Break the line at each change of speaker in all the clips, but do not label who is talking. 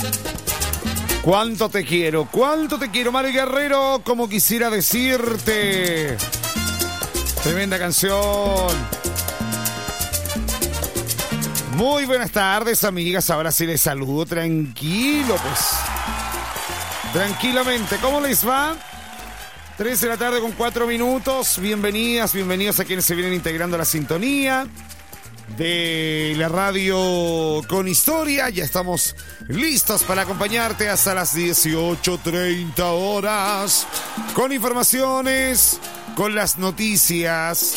Cuánto te quiero, Mari Guerrero, como quisiera decirte. Tremenda canción. Muy buenas tardes, amigas. Ahora sí les saludo tranquilo, pues. Tranquilamente. ¿Cómo les va? 3 de la tarde con 4 minutos. Bienvenidas, bienvenidos a quienes se vienen integrando a la sintonía de la radio con historia. Ya estamos listos para acompañarte hasta las 18:30 horas con informaciones, con las noticias,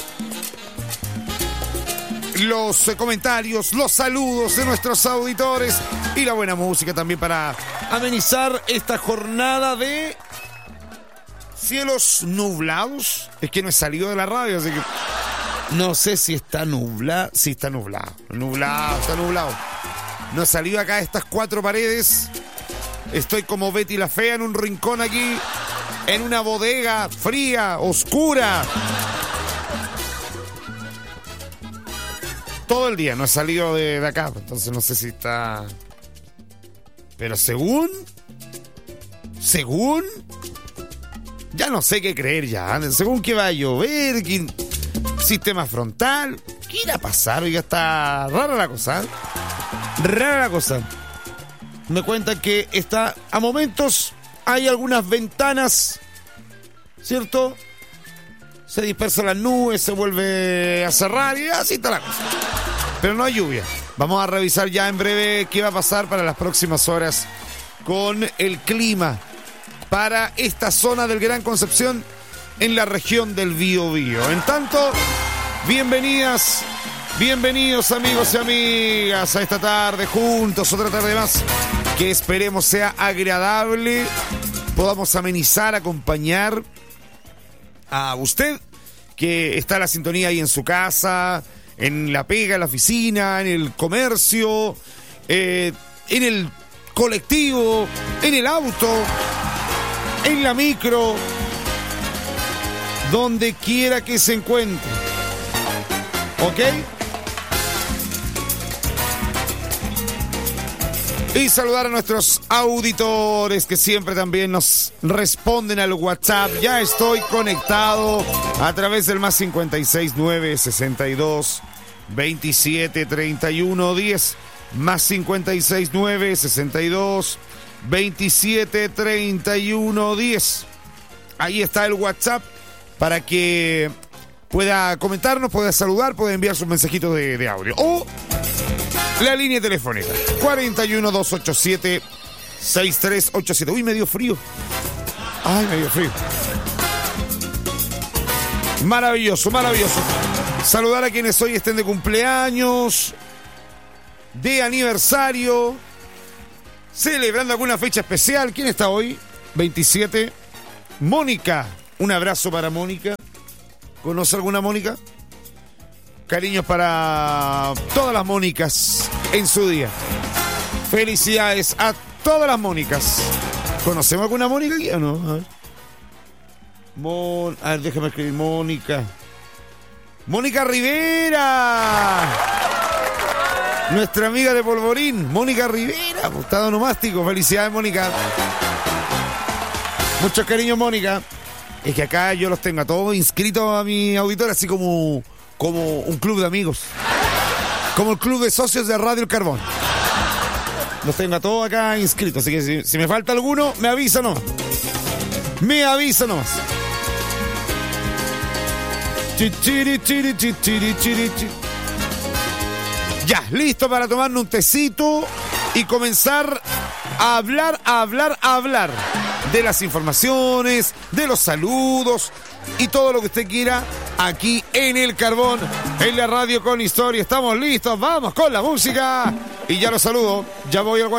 los comentarios, los saludos de nuestros auditores y la buena música también para amenizar esta jornada de cielos nublados. Es que no he salido de la radio, así que no sé si está nublado. Sí, está nublado. Está nublado. No he salido acá de estas 4 paredes. Estoy como Betty la Fea en un rincón aquí, en una bodega fría, oscura. Todo el día no he salido de acá, entonces no sé si está... Pero según... Ya no sé qué creer ya. Según que va a llover, que... sistema frontal. ¿Qué irá a pasar? Oiga, está rara la cosa. Rara la cosa. Me cuentan que está... A momentos hay algunas ventanas, ¿cierto? Se dispersan las nubes, se vuelve a cerrar y así está la cosa. Pero no hay lluvia. Vamos a revisar ya en breve qué va a pasar para las próximas horas con el clima para esta zona del Gran Concepción en la región del Biobío. En tanto, bienvenidas, bienvenidos amigos y amigas a esta tarde juntos, otra tarde más que esperemos sea agradable, podamos amenizar, acompañar a usted que está en la sintonía ahí en su casa, en la pega, en la oficina, en el comercio, en el colectivo, en el auto, en la micro, donde quiera que se encuentre. ¿Ok? Y saludar a nuestros auditores que siempre también nos responden al WhatsApp. Ya estoy conectado a través del más 569 62 27 31 10. Más 569 62 27 31 10. Ahí está el WhatsApp para que pueda comentarnos, pueda saludar, pueda enviar sus mensajitos de audio. O la línea telefónica 41 287 6387. Uy, me dio frío. Ay, me dio frío. Maravilloso, maravilloso. Saludar a quienes hoy estén de cumpleaños, de aniversario, celebrando alguna fecha especial. ¿Quién está hoy? 27. Mónica. Un abrazo para Mónica. ¿Conoce alguna Mónica? Cariños para todas las Mónicas en su día. Felicidades a todas las Mónicas. ¿Conocemos alguna Mónica aquí o no? A ver, déjame escribir. Mónica. Mónica Rivera. Nuestra amiga de Polvorín. Mónica Rivera. Estado nomástico. Felicidades, Mónica. Muchos cariños, Mónica. Es que acá yo los tengo a todos inscritos a mi auditor, así como un club de amigos. Como el club de socios de Radio El Carbón. Los tengo a todos acá inscritos, así que si me falta alguno, me avisa nomás. Me avisa nomás. Ya, listo para tomarnos un tecito y comenzar a hablar de las informaciones, de los saludos y todo lo que usted quiera aquí en El Carbón, en la radio con historia. Estamos listos, vamos con la música y ya los saludo, ya voy al